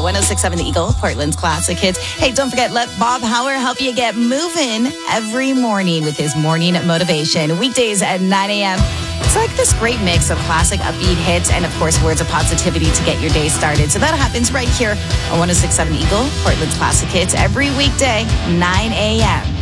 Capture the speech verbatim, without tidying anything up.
one oh six point seven The Eagle, Portland's classic hits. Hey, don't forget, let Bob Hauer help you get moving every morning with his morning motivation. Weekdays at nine a.m. It's like this great mix of classic upbeat hits and, of course, words of positivity to get your day started. So that happens right here on one oh six point seven The Eagle, Portland's classic hits, every weekday, nine a.m.